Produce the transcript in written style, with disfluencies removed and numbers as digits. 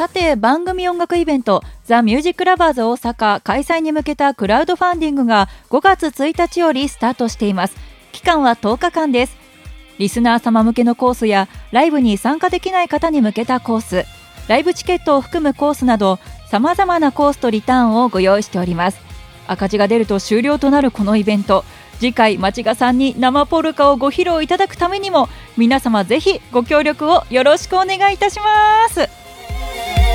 さて番組音楽イベントザ・ミュージックラバーズ大阪開催に向けたクラウドファンディングが5月1日よりスタートしています。期間は10日間です。リスナー様向けのコースやライブに参加できない方に向けたコース、ライブチケットを含むコースなど様々なコースとリターンをご用意しております。赤字が出ると終了となるこのイベント、次回町賀さんに生ポルカをご披露いただくためにも皆様ぜひご協力をよろしくお願いいたします。